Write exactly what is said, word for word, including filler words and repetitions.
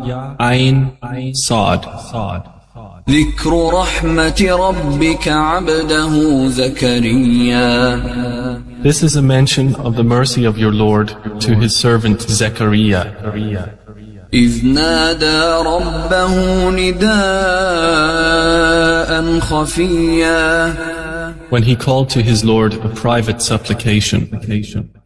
Ain, Sad. ذكر رحمة ربك عبده زكريا. This is a mention of the mercy of your Lord to his servant Zechariah. إذ نادى ربه نداء خفيا. When he called to his Lord a private supplication.